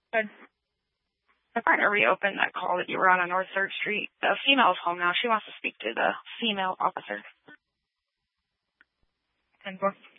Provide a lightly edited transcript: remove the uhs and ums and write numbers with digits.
Good. I'm trying to reopen that call that you were on North 3rd Street. The female's home now. She wants to speak to the female officer. 10-4.